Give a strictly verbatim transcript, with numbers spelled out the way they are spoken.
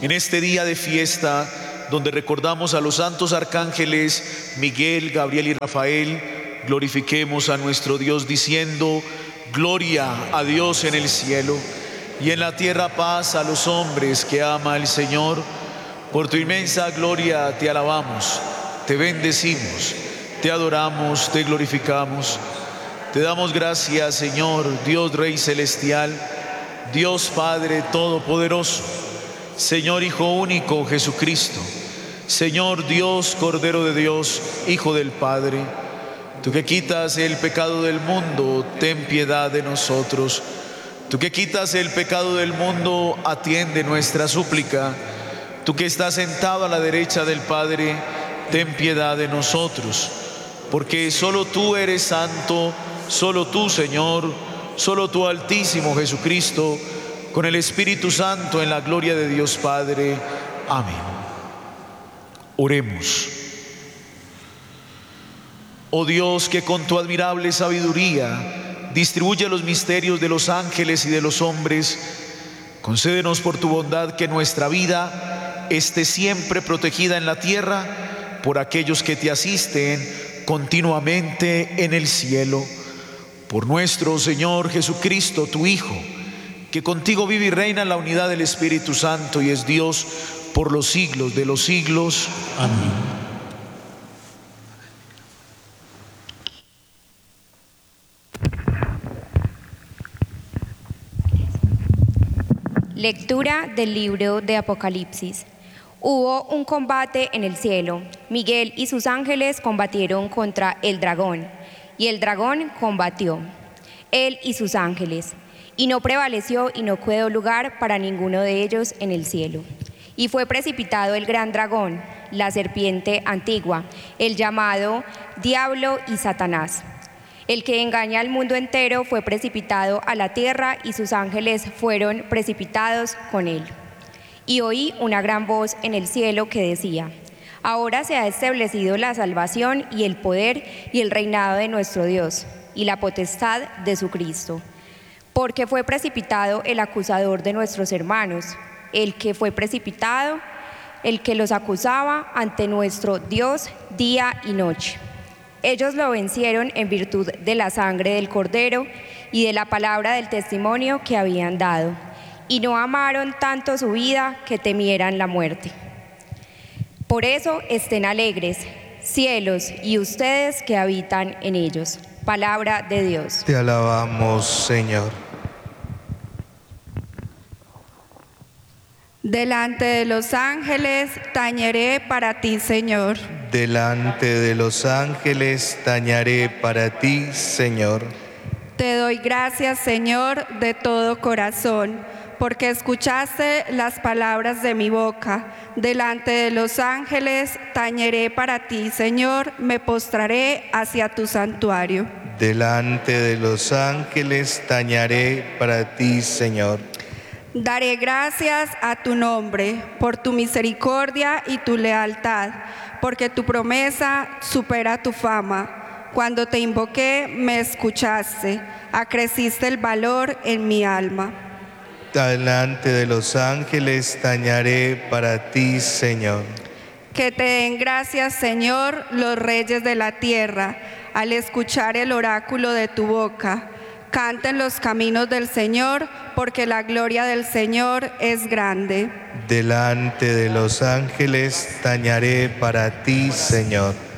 En este día de fiesta, donde recordamos a los santos arcángeles Miguel, Gabriel y Rafael, glorifiquemos a nuestro Dios diciendo: gloria a Dios en el cielo, y en la tierra paz a los hombres que ama el Señor. Por tu inmensa gloria te alabamos, te bendecimos, te adoramos, te glorificamos. Te damos gracias, Señor, Dios Rey Celestial, Dios Padre Todopoderoso, Señor Hijo único Jesucristo, Señor Dios, Cordero de Dios, Hijo del Padre. Tú que quitas el pecado del mundo, ten piedad de nosotros. Tú que quitas el pecado del mundo, atiende nuestra súplica. Tú que estás sentado a la derecha del Padre, ten piedad de nosotros. Porque solo tú eres santo, solo tú, Señor, solo tú, Altísimo Jesucristo, con el Espíritu Santo, en la gloria de Dios Padre. Amén. Oremos. Oh Dios, que con tu admirable sabiduría distribuye los misterios de los ángeles y de los hombres, concédenos por tu bondad que nuestra vida esté siempre protegida en la tierra por aquellos que te asisten continuamente en el cielo. Por nuestro Señor Jesucristo, tu Hijo, que contigo vive y reina en la unidad del Espíritu Santo y es Dios por los siglos de los siglos. Amén. Lectura del libro de Apocalipsis. Hubo un combate en el cielo. Miguel y sus ángeles combatieron contra el dragón, y el dragón combatió, él y sus ángeles, y no prevaleció y no quedó lugar para ninguno de ellos en el cielo. Y fue precipitado el gran dragón, la serpiente antigua, el llamado Diablo y Satanás, el que engaña al mundo entero, fue precipitado a la tierra y sus ángeles fueron precipitados con él. Y oí una gran voz en el cielo que decía: ahora se ha establecido la salvación y el poder y el reinado de nuestro Dios y la potestad de su Cristo. Porque fue precipitado el acusador de nuestros hermanos, el que fue precipitado, el que los acusaba ante nuestro Dios día y noche. Ellos lo vencieron en virtud de la sangre del Cordero y de la palabra del testimonio que habían dado, y no amaron tanto su vida que temieran la muerte. Por eso estén alegres, cielos, y ustedes que habitan en ellos. Palabra de Dios. Te alabamos, Señor. Delante de los ángeles tañeré para ti, Señor. Delante de los ángeles tañeré para ti, Señor. Te doy gracias, Señor, de todo corazón, porque escuchaste las palabras de mi boca. Delante de los ángeles tañeré para ti, Señor, me postraré hacia tu santuario. Delante de los ángeles tañeré para ti, Señor. Daré gracias a tu nombre por tu misericordia y tu lealtad, porque tu promesa supera tu fama. Cuando te invoqué, me escuchaste, acreciste el valor en mi alma. Delante de los ángeles tañeré para ti, Señor. Que te den gracias, Señor, los reyes de la tierra, al escuchar el oráculo de tu boca. Canten los caminos del Señor, porque la gloria del Señor es grande. Delante de los ángeles tañeré para ti, Señor.